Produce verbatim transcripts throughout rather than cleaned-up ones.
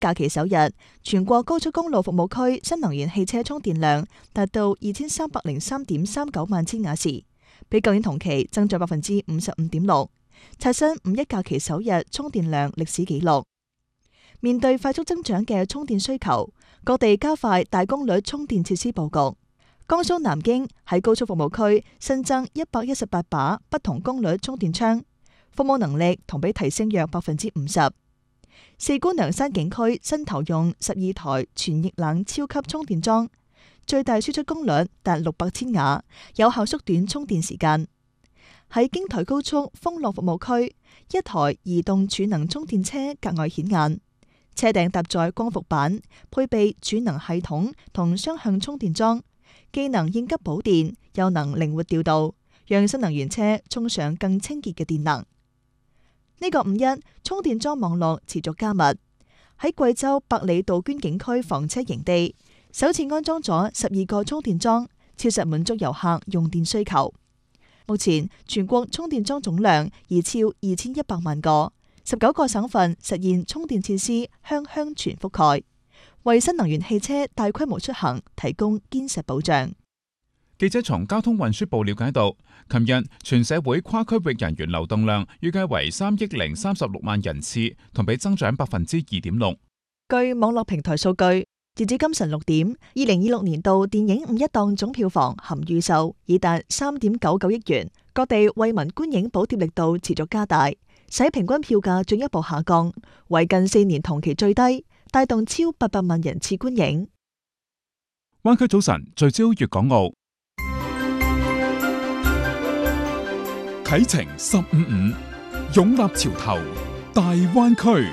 假期首日，全國高速公路服務區新能源汽車充電量達到二千三百零三點三九萬千瓦時，比舊年同期增長百分之五十五點六，刷新五一假期首日充電量歷史紀錄。面對快速增長嘅充電需求，各地加快大功率充電設施佈局。江蘇南京喺高速服務區新增一百一十八把不同功率充電槍，服務能力同比提升約百分之五十。四姑娘山景區新投用十二台全液冷超級充電樁，最大輸出功率達六百千瓦，有效縮短充電時間。喺京台高速豐樂服務區，一台移動儲能充電車格外顯眼，車頂搭載光伏板，配備儲能系統同雙向充電樁，既能應急補電，又能靈活調度，讓新能源車衝上更清潔嘅電能。呢個五一充電樁網絡持續加密，喺貴州百里杜鵑景區房車營地，首次安裝咗十二個充電樁，切實滿足遊客用電需求。目前全國充電樁總量已超二千一百萬個，十九個省份實現充電設施鄉鄉全覆蓋，為新能源汽車大規模出行提供堅實保障。 記者從交通運輸部了解到，琴日全社會跨區域人員流動量預計為三億零三十六萬人次，同比增長百分之二點六。 據網絡平台數據，截至今晨六點，二零二六年度電影五一檔總票房含預售已達三點九九億元。各地惠民觀影補貼力度持續加大，使平均票價進一步下降，為近四年同期最低，帶動超八百萬人次觀影。 灣區早晨聚焦粵港澳。啟程十五五，擁立潮頭，大灣區。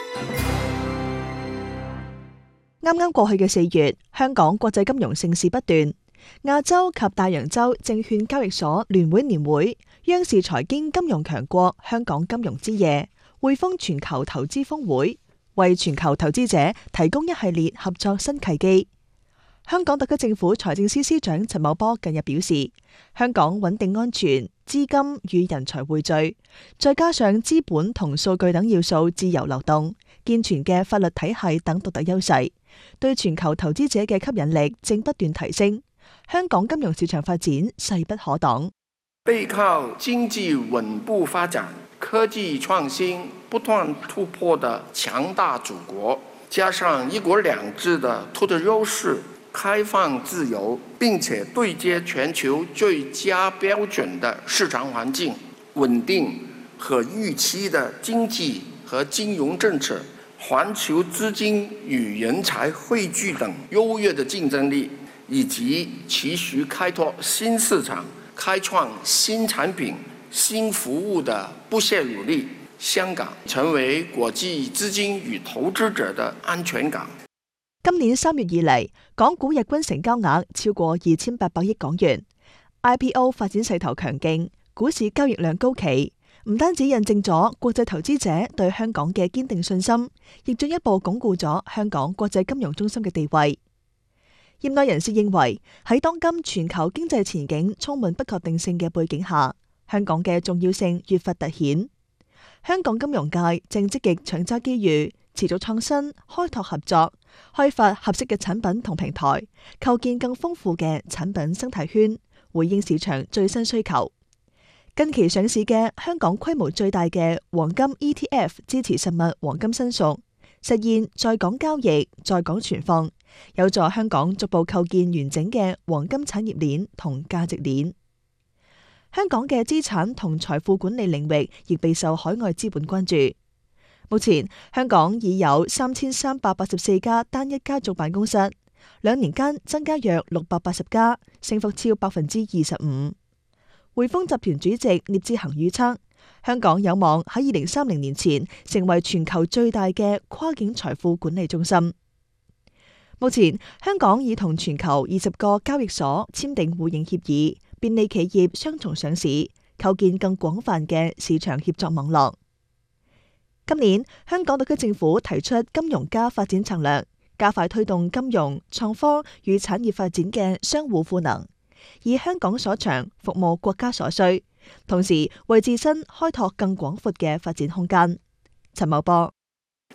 啱啱過去嘅四月，香港國際金融盛事不斷。亞洲及大洋洲證券交易所聯會年會、央視財經金融強國香港金融之夜、匯豐全球投資峰會，為全球投資者提供一系列合作新契機。香港特區政府財政司司長陳茂波近日表示，香港穩定安全、資金與人才匯聚，再加上資本同數據等要素自由流動、健全嘅法律體系等獨特優勢，對全球投資者嘅吸引力正不斷提升。香港金融市場發展勢不可擋。 背靠經濟穩步發展、科技創新不斷突破的強大祖國，加上一國兩制的獨特優勢、開放自由，並且對接全球最佳標準的市場環境、穩定和預期的經濟和金融政策、環球資金與人才匯聚等優越的競爭力，以及持續開拓新市場、開創新產品、新服務的不懈努力，香港成為國際資金與投資者的安全港。 今年三月以嚟，港股日均成交額超過二千八百億港元 ，I P O 發展勢頭強勁，股市交易量高企，唔單止印證咗國際投資者對香港嘅堅定信心，亦進一步鞏固咗香港國際金融中心嘅地位。業內人士認為，喺當今全球經濟前景充滿不確定性嘅背景下，香港嘅重要性越發凸顯。香港金融界正積極搶揸機遇，持續創新、開拓合作，開發合適嘅產品同平台，構建更豐富嘅產品生態圈，回應市場最新需求。近期上市嘅香港規模最大嘅黃金 E T F 支持實物黃金申贖，實現在港交易、在港存放，有助香港逐步構建完整嘅黃金產業鏈同價值鏈。香港嘅資產同財富管理領域亦備受海外資本關注。目前，香港已有三千三百八十四家單一家族辦公室，兩年間增加約六百八十家，升幅超百分之二十五。匯豐集團主席聶志恒預測，香港有望喺二零三零年前成為全球最大嘅跨境財富管理中心。目前，香港已同全球二十個交易所簽訂互認協議，便利企業雙重上市，構建更廣泛嘅市場協作網絡。今年，香港特區政府提出金融加發展策略，加快推動金融、創科與產業發展嘅相互賦能，以香港所長服務國家所需，同時為自身開拓更廣闊嘅發展空間。陳茂波。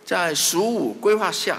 在“十五”規劃下，